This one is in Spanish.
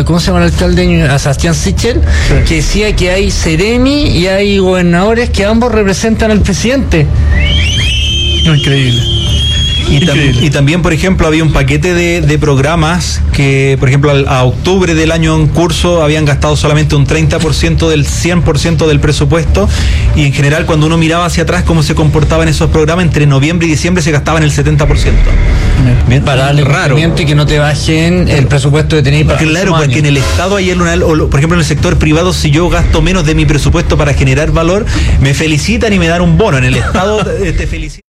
¿cómo se llama el alcalde? A Sebastián Sichel, que decía que hay seremi y hay gobernadores que ambos representan al presidente. No, increíble. Y también, por ejemplo, había un paquete de programas que, por ejemplo, a octubre del año en curso habían gastado solamente un 30% del 100% del presupuesto, y en general cuando uno miraba hacia atrás cómo se comportaban esos programas, entre noviembre y diciembre se gastaban el 70%. Bien, para darle raro. Y que no te bajen el presupuesto de tener para claro, porque en el Estado hay por ejemplo en el sector privado, si yo gasto menos de mi presupuesto para generar valor, me felicitan y me dan un bono. En el Estado te felicitan.